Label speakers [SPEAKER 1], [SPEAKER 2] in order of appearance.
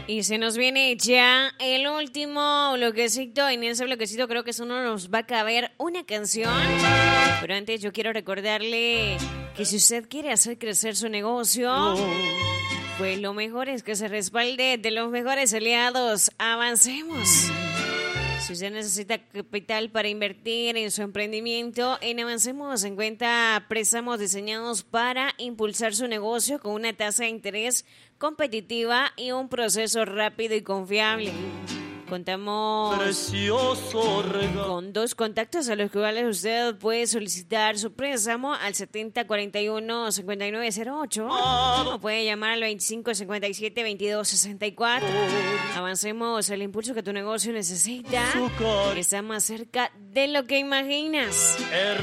[SPEAKER 1] Y se nos viene ya el último bloquecito. En ese bloquecito creo que solo nos va a caber una canción. Pero antes yo quiero recordarle que si usted quiere hacer crecer su negocio, pues lo mejor es que se respalde de los mejores aliados. Avancemos. Si usted necesita capital para invertir en su emprendimiento, en Avancemos se encuentra préstamos diseñados para impulsar su negocio con una tasa de interés competitiva y un proceso rápido y confiable. Contamos con 2 contactos a los cuales usted puede solicitar su préstamo al 7041-5908 o puede llamar al 2557-2264. Avancemos, el impulso que tu negocio necesita está más cerca de lo que imaginas.